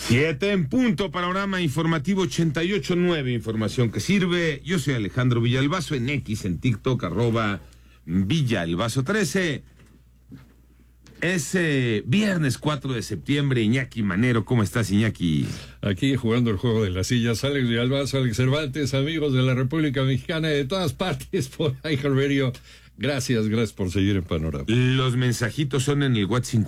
7 en punto, panorama informativo 88.9, información que sirve. Yo soy Alejandro Villalbazo, en X, en TikTok, @Villalbazo13. Es viernes 4 de septiembre, Iñaki Manero. ¿Cómo estás, Iñaki? Aquí jugando el juego de las sillas, Alex Villalbazo, Alex Cervantes, amigos de la República Mexicana y de todas partes por iHeartRadio. Gracias por seguir en Panorama. Los mensajitos son en el WhatsApp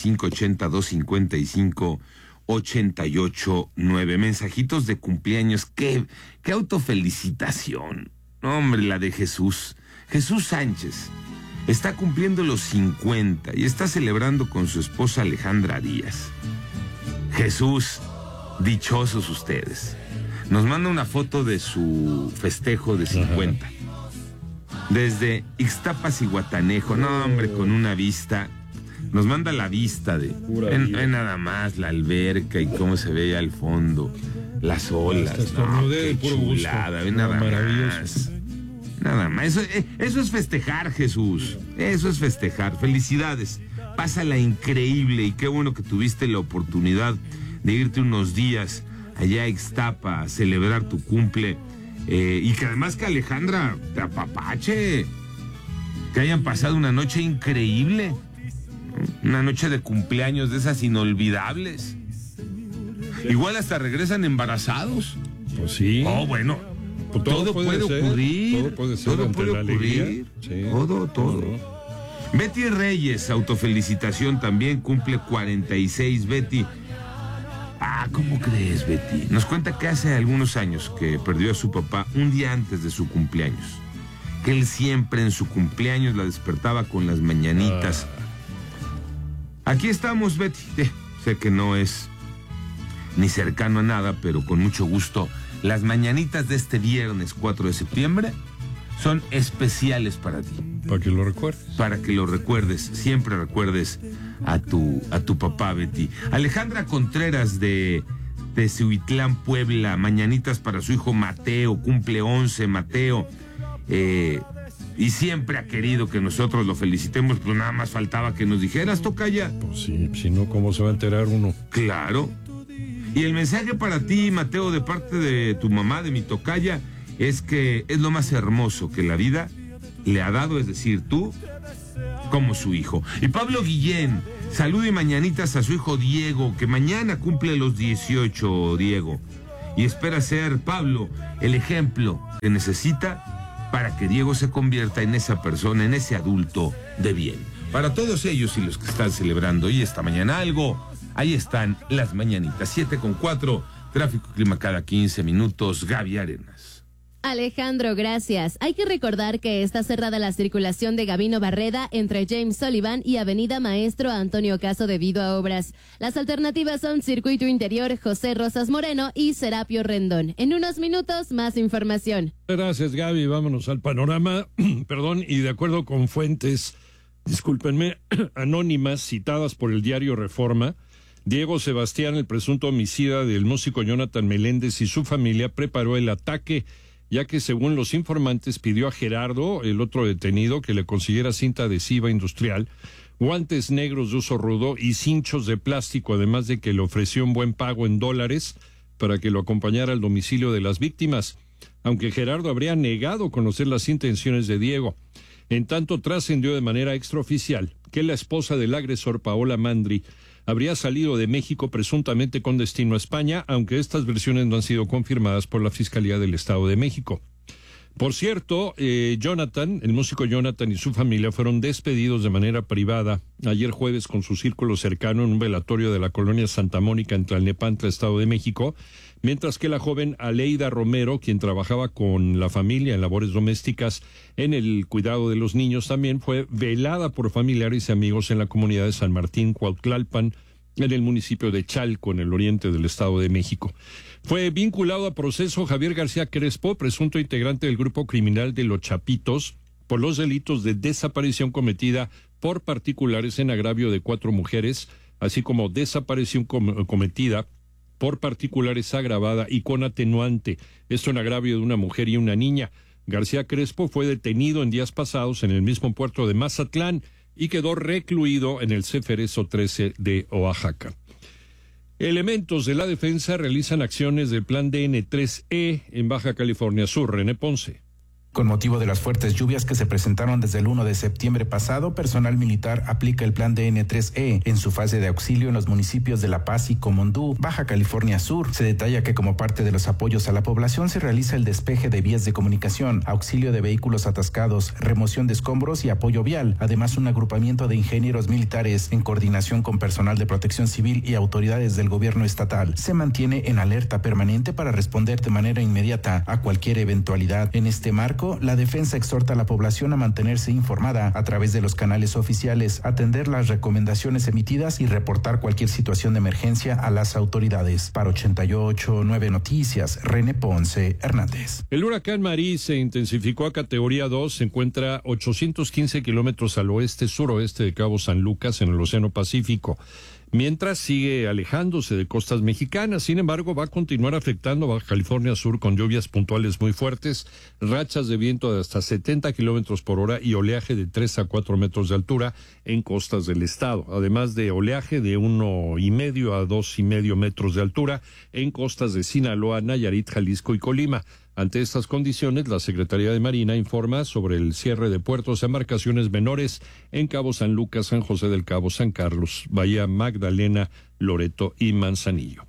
5580-255-88.9. Mensajitos de cumpleaños. ¡Qué autofelicitación! No, hombre, la de Jesús. Jesús Sánchez está cumpliendo los 50 y está celebrando con su esposa Alejandra Díaz. Jesús, dichosos ustedes. Nos manda una foto de su festejo de 50. Ajá. Desde Ixtapas y Guatanejo, no hombre, con una vista. Nos manda la vista de nada más la alberca y cómo se ve al fondo, las olas. No, qué chulada, nada más. Nada más, eso es festejar, Jesús. Eso es festejar. Felicidades. Pásala increíble y qué bueno que tuviste la oportunidad de irte unos días allá a Ixtapa a celebrar tu cumple. Y que además que Alejandra te apapache, que hayan pasado una noche increíble, una noche de cumpleaños de esas inolvidables. Igual hasta regresan embarazados. Pues sí. Oh, bueno, pues todo puede ocurrir. Todo puede ser, todo puede ocurrir. Sí. Todo. Betty Reyes, autofelicitación también, cumple 46, Betty. ¿Cómo crees, Betty? Nos cuenta que hace algunos años que perdió a su papá un día antes de su cumpleaños. Que él siempre en su cumpleaños la despertaba con las mañanitas. Aquí estamos, Betty. Sé que no es ni cercano a nada, pero con mucho gusto. Las mañanitas de este viernes 4 de septiembre son especiales para ti. Para que lo recuerdes. Para que lo recuerdes, siempre recuerdes a tu papá, Betty. Alejandra Contreras de Cihuitlán, Puebla, mañanitas para su hijo Mateo, cumple 11, Mateo. Y siempre ha querido que nosotros lo felicitemos, pues nada más faltaba que nos dijeras, tocaya. Pues sí, si no, ¿cómo se va a enterar uno? Claro. Y el mensaje para ti, Mateo, de parte de tu mamá, de mi tocaya, es que es lo más hermoso que la vida le ha dado, es decir, tú como su hijo. Y Pablo Guillén, saludo y mañanitas a su hijo Diego, que mañana cumple los 18, Diego. Y espera ser, Pablo, el ejemplo que necesita para que Diego se convierta en esa persona, en ese adulto de bien. Para todos ellos y los que están celebrando hoy esta mañana algo, ahí están las mañanitas. 7:04, tráfico y clima cada 15 minutos, Gaby Arenas. Alejandro, gracias. Hay que recordar que está cerrada la circulación de Gabino Barreda entre James Sullivan y Avenida Maestro Antonio Caso debido a obras. Las alternativas son Circuito Interior José Rosas Moreno y Serapio Rendón. En unos minutos, más información. Gracias, Gaby. Vámonos al panorama. Perdón, y de acuerdo con fuentes, discúlpenme, anónimas citadas por el diario Reforma, Diego Sebastián, el presunto homicida del músico Jonathan Meléndez y su familia, preparó el ataque, ya que según los informantes pidió a Gerardo, el otro detenido, que le consiguiera cinta adhesiva industrial, guantes negros de uso rudo y cinchos de plástico, además de que le ofreció un buen pago en dólares para que lo acompañara al domicilio de las víctimas, aunque Gerardo habría negado conocer las intenciones de Diego. En tanto, trascendió de manera extraoficial que la esposa del agresor, Paola Mandri, habría salido de México presuntamente con destino a España, aunque estas versiones no han sido confirmadas por la Fiscalía del Estado de México. Por cierto, Jonathan, el músico Jonathan y su familia fueron despedidos de manera privada ayer jueves con su círculo cercano en un velatorio de la colonia Santa Mónica en Tlalnepantla, Estado de México, mientras que la joven Aleida Romero, quien trabajaba con la familia en labores domésticas en el cuidado de los niños, también fue velada por familiares y amigos en la comunidad de San Martín, Cuautlalpan, en el municipio de Chalco, en el oriente del Estado de México. Fue vinculado a proceso Javier García Crespo, presunto integrante del grupo criminal de Los Chapitos, por los delitos de desaparición cometida por particulares en agravio de 4 mujeres, así como desaparición cometida por particulares agravada y con atenuante, esto en agravio de una mujer y una niña. García Crespo fue detenido en días pasados en el mismo puerto de Mazatlán y quedó recluido en el Ceferezo 13 de Oaxaca. Elementos de la defensa realizan acciones del Plan DN3E en Baja California Sur. René Ponce. Con motivo de las fuertes lluvias que se presentaron desde el 1 de septiembre pasado, personal militar aplica el plan DN3E en su fase de auxilio en los municipios de La Paz y Comondú, Baja California Sur. Se detalla que como parte de los apoyos a la población se realiza el despeje de vías de comunicación, auxilio de vehículos atascados, remoción de escombros y apoyo vial. Además, un agrupamiento de ingenieros militares en coordinación con personal de protección civil y autoridades del gobierno estatal se mantiene en alerta permanente para responder de manera inmediata a cualquier eventualidad. En este marco, la defensa exhorta a la población a mantenerse informada a través de los canales oficiales, atender las recomendaciones emitidas y reportar cualquier situación de emergencia a las autoridades. Para 88.9 Noticias, René Ponce Hernández. El huracán Marí se intensificó a categoría 2, se encuentra 815 kilómetros al oeste-suroeste de Cabo San Lucas en el Océano Pacífico, mientras sigue alejándose de costas mexicanas. Sin embargo, va a continuar afectando a Baja California Sur con lluvias puntuales muy fuertes, rachas de viento de hasta 70 kilómetros por hora y oleaje de 3 a 4 metros de altura en costas del estado, además de oleaje de 1,5 a 2,5 metros de altura en costas de Sinaloa, Nayarit, Jalisco y Colima. Ante estas condiciones, la Secretaría de Marina informa sobre el cierre de puertos a embarcaciones menores en Cabo San Lucas, San José del Cabo, San Carlos, Bahía Magdalena, Loreto y Manzanillo.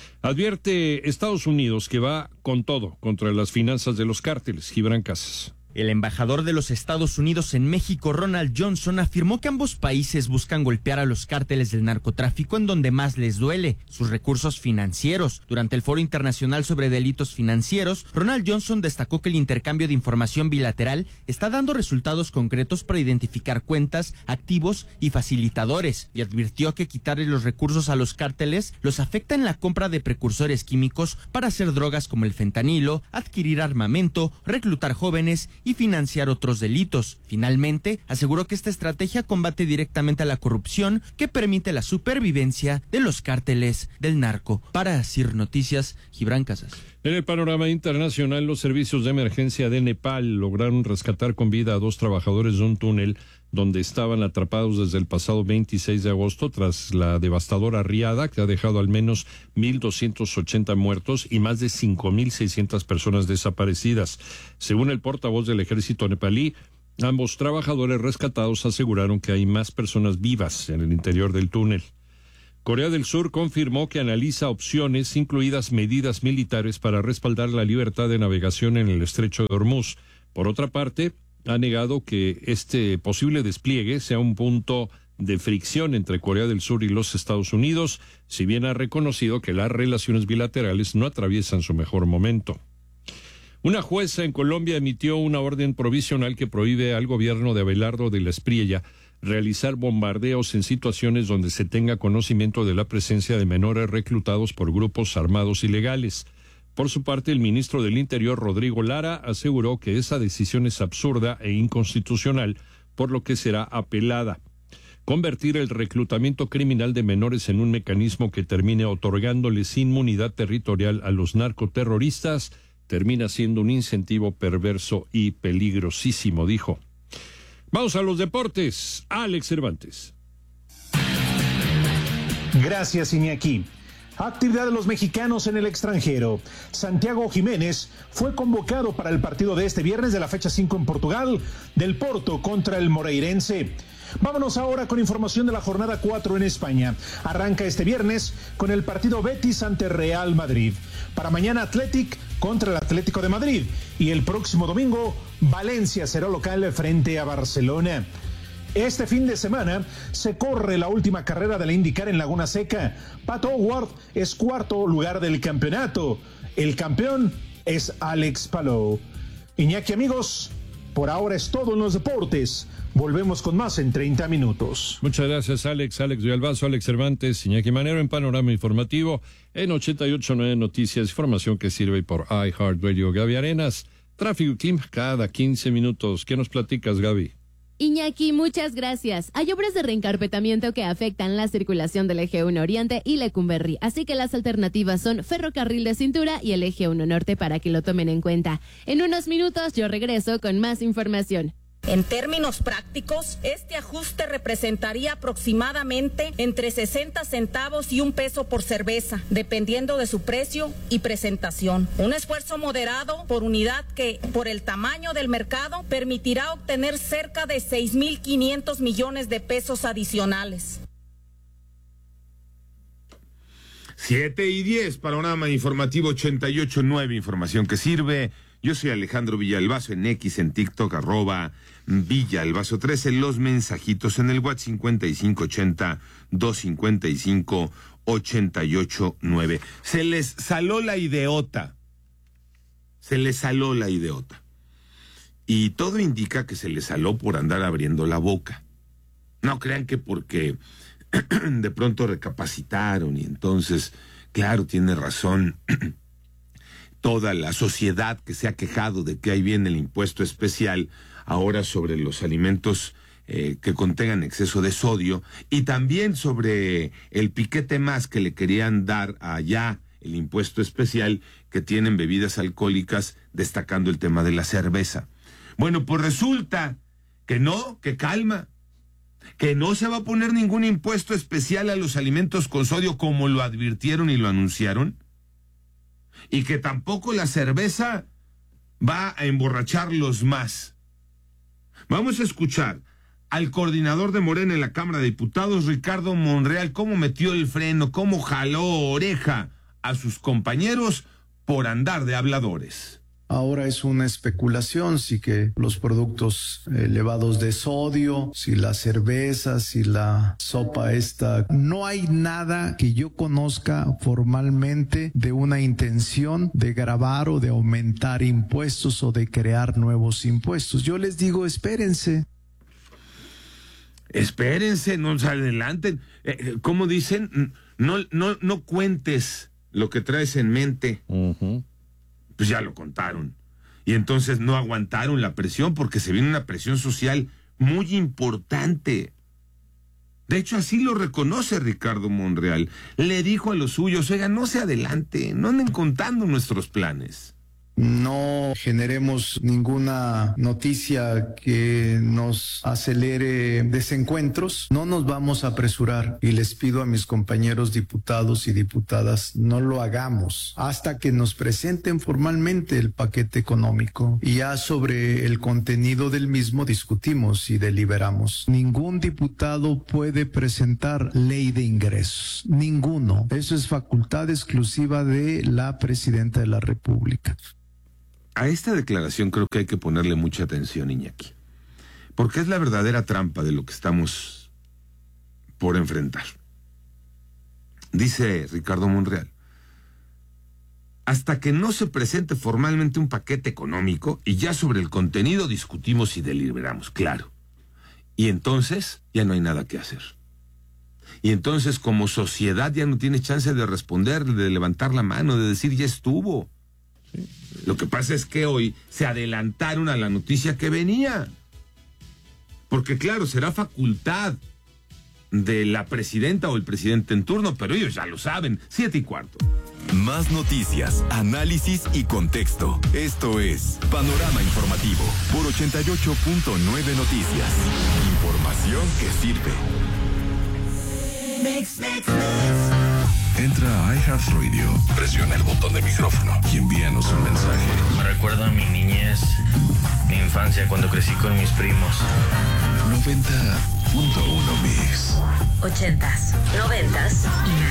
Advierte Estados Unidos que va con todo contra las finanzas de los cárteles. Gibran Casas. El embajador de los Estados Unidos en México, Ronald Johnson, afirmó que ambos países buscan golpear a los cárteles del narcotráfico en donde más les duele, sus recursos financieros. Durante el Foro Internacional sobre Delitos Financieros, Ronald Johnson destacó que el intercambio de información bilateral está dando resultados concretos para identificar cuentas, activos y facilitadores, y advirtió que quitarle los recursos a los cárteles los afecta en la compra de precursores químicos para hacer drogas como el fentanilo, adquirir armamento, reclutar jóvenes y financiar otros delitos. Finalmente, aseguró que esta estrategia combate directamente a la corrupción que permite la supervivencia de los cárteles del narco. Para CIR Noticias, Gibran Casas. En el panorama internacional, los servicios de emergencia de Nepal lograron rescatar con vida a 2 trabajadores de un túnel donde estaban atrapados desde el pasado 26 de agosto tras la devastadora riada que ha dejado al menos 1,280 muertos y más de 5,600 personas desaparecidas. Según el portavoz del ejército nepalí, ambos trabajadores rescatados aseguraron que hay más personas vivas en el interior del túnel. Corea del Sur confirmó que analiza opciones, incluidas medidas militares, para respaldar la libertad de navegación en el estrecho de Hormuz. Por otra parte, ha negado que este posible despliegue sea un punto de fricción entre Corea del Sur y los Estados Unidos, si bien ha reconocido que las relaciones bilaterales no atraviesan su mejor momento. Una jueza en Colombia emitió una orden provisional que prohíbe al gobierno de Abelardo de la Espriella realizar bombardeos en situaciones donde se tenga conocimiento de la presencia de menores reclutados por grupos armados ilegales. Por su parte, el ministro del Interior, Rodrigo Lara, aseguró que esa decisión es absurda e inconstitucional, por lo que será apelada. Convertir el reclutamiento criminal de menores en un mecanismo que termine otorgándoles inmunidad territorial a los narcoterroristas termina siendo un incentivo perverso y peligrosísimo, dijo. Vamos a los deportes. Alex Cervantes. Gracias, Iñaki. Actividad de los mexicanos en el extranjero. Santiago Jiménez fue convocado para el partido de este viernes de la fecha 5 en Portugal, del Porto contra el Moreirense. Vámonos ahora con información de la jornada 4 en España. Arranca este viernes con el partido Betis ante Real Madrid. Para mañana, Athletic contra el Atlético de Madrid. Y el próximo domingo, Valencia será local frente a Barcelona. Este fin de semana se corre la última carrera de la IndyCar en Laguna Seca. Pat Howard es cuarto lugar del campeonato. El campeón es Alex Palou. Iñaki, amigos, por ahora es todo en los deportes. Volvemos con más en 30 minutos. Muchas gracias, Alex Villalbazo, Alex Cervantes, Iñaki Manero en Panorama Informativo en 88.9 Noticias, información que sirve por iHeartRadio. Gaby Arenas, Tráfico Team cada 15 minutos. ¿Qué nos platicas, Gaby? Iñaki, muchas gracias. Hay obras de reencarpetamiento que afectan la circulación del Eje 1 Oriente y Lecumberri, así que las alternativas son Ferrocarril de Cintura y el Eje 1 Norte para que lo tomen en cuenta. En unos minutos yo regreso con más información. En términos prácticos, este ajuste representaría aproximadamente entre 60 centavos y $1 por cerveza, dependiendo de su precio y presentación. Un esfuerzo moderado por unidad que, por el tamaño del mercado, permitirá obtener cerca de 6.500 millones de pesos adicionales. 7:10, panorama informativo 88.9, información que sirve. Yo soy Alejandro Villalbazo, en X, en TikTok, @Villalbazo13, los mensajitos en el WhatsApp 5580-255-889. Se les saló la ideota. Y todo indica que se les saló por andar abriendo la boca. No crean que porque de pronto recapacitaron y entonces, claro, tiene razón toda la sociedad que se ha quejado de que ahí viene el impuesto especial ahora sobre los alimentos que contengan exceso de sodio, y también sobre el piquete más que le querían dar allá el impuesto especial que tienen bebidas alcohólicas, destacando el tema de la cerveza. Bueno, pues resulta que no, que calma, que no se va a poner ningún impuesto especial a los alimentos con sodio como lo advirtieron y lo anunciaron, y que tampoco la cerveza va a emborracharlos más. Vamos a escuchar al coordinador de Morena en la Cámara de Diputados, Ricardo Monreal, cómo metió el freno, cómo jaló oreja a sus compañeros por andar de habladores. Ahora es una especulación si que los productos elevados de sodio, si la cerveza, si la sopa esta. No hay nada que yo conozca formalmente de una intención de gravar o de aumentar impuestos o de crear nuevos impuestos. Yo les digo, espérense. Espérense, no se adelanten. ¿Cómo dicen? No cuentes lo que traes en mente. Pues ya lo contaron. Y entonces no aguantaron la presión porque se viene una presión social muy importante. De hecho, así lo reconoce Ricardo Monreal. Le dijo a los suyos, oigan, no se adelanten, no anden contando nuestros planes. No generemos ninguna noticia que nos acelere desencuentros. No nos vamos a apresurar y les pido a mis compañeros diputados y diputadas, no lo hagamos hasta que nos presenten formalmente el paquete económico y ya sobre el contenido del mismo discutimos y deliberamos. Ningún diputado puede presentar ley de ingresos, ninguno. Eso es facultad exclusiva de la Presidenta de la República. A esta declaración creo que hay que ponerle mucha atención, Iñaki, porque es la verdadera trampa de lo que estamos por enfrentar. Dice Ricardo Monreal, hasta que no se presente formalmente un paquete económico y ya sobre el contenido discutimos y deliberamos, claro. Y entonces ya no hay nada que hacer. Y entonces como sociedad ya no tienes chance de responder, de levantar la mano, de decir ya estuvo. Lo que pasa es que hoy se adelantaron a la noticia que venía. Porque claro, será facultad de la presidenta o el presidente en turno, pero ellos ya lo saben. 7:15. Más noticias, análisis y contexto. Esto es Panorama Informativo por 88.9 Noticias. Información que sirve. Entra a iHeartRadio, presiona el botón de micrófono y envíanos un mensaje. Me recuerda a mi niñez, mi infancia cuando crecí con mis primos. 90.1 Mix. 80s, 90s y